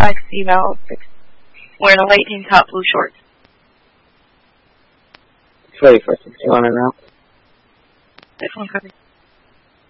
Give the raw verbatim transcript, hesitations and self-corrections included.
Alex Eval six. Wearing a light tank top, blue shorts. It's ready for sixty-one and out. This one covered.